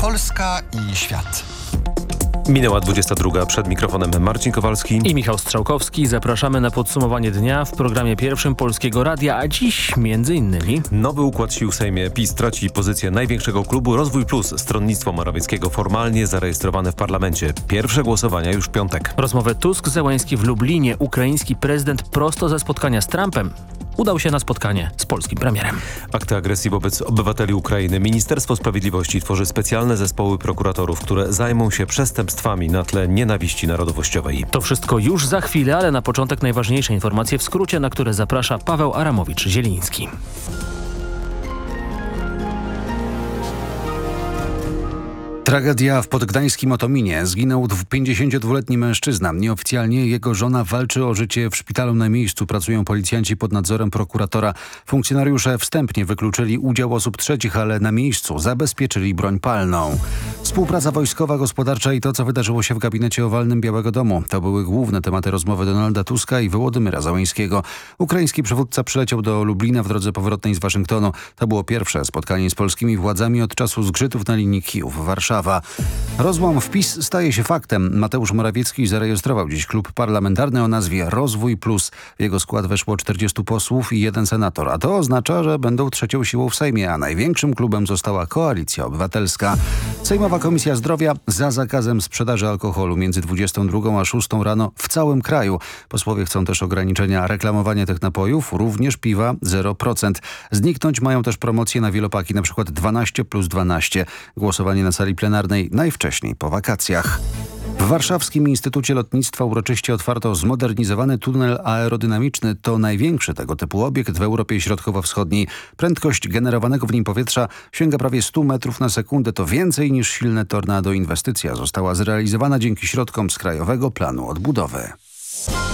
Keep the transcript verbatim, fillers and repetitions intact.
Polska i świat. Minęła dwudziesta druga. Przed mikrofonem Marcin Kowalski i Michał Strzałkowski. Zapraszamy na podsumowanie dnia w programie pierwszym Polskiego Radia, a dziś między innymi nowy układ sił w Sejmie. PiS traci pozycję największego klubu. Rozwój Plus, stronnictwo Morawieckiego formalnie zarejestrowane w parlamencie. Pierwsze głosowania już w piątek. Rozmowę Tusk-Zełański w Lublinie. Ukraiński prezydent prosto ze spotkania z Trumpem udał się na spotkanie z polskim premierem. Akty agresji wobec obywateli Ukrainy. Ministerstwo Sprawiedliwości tworzy specjalne zespoły prokuratorów, które zajmą się przestępstwami na tle nienawiści narodowościowej. To wszystko już za chwilę, ale na początek najważniejsze informacje w skrócie, na które zaprasza Paweł Aramowicz-Zieliński. Tragedia w podgdańskim Otominie. Zginął pięćdziesięciodwuletni mężczyzna. Nieoficjalnie jego żona walczy o życie w szpitalu na miejscu. Pracują policjanci pod nadzorem prokuratora. Funkcjonariusze wstępnie wykluczyli udział osób trzecich, ale na miejscu zabezpieczyli broń palną. Współpraca wojskowa, gospodarcza i to, co wydarzyło się w gabinecie owalnym Białego Domu. To były główne tematy rozmowy Donalda Tuska i Wołodymyra Zełańskiego. Ukraiński przywódca przyleciał do Lublina w drodze powrotnej z Waszyngtonu. To było pierwsze spotkanie z polskimi władzami od czasu zgrzytów na linii Kijów-Warszawa. Rozłam w PiS staje się faktem. Mateusz Morawiecki zarejestrował dziś klub parlamentarny o nazwie Rozwój Plus. W jego skład weszło czterdziestu posłów i jeden senator. A to oznacza, że będą trzecią siłą w Sejmie, a największym klubem została Koalicja Obywatelska. Sejmowa Komisja Zdrowia za zakazem sprzedaży alkoholu między dwudziestą drugą a szóstą rano w całym kraju. Posłowie chcą też ograniczenia reklamowania tych napojów, również piwa zero procent. Zniknąć mają też promocje na wielopaki, na przykład dwanaście plus dwanaście. Głosowanie na sali plenarnej najwcześniej po wakacjach. W Warszawskim Instytucie Lotnictwa uroczyście otwarto zmodernizowany tunel aerodynamiczny. To największy tego typu obiekt w Europie Środkowo-Wschodniej. Prędkość generowanego w nim powietrza sięga prawie stu metrów na sekundę. To więcej niż silne tornado. Inwestycja została zrealizowana dzięki środkom z Krajowego Planu Odbudowy.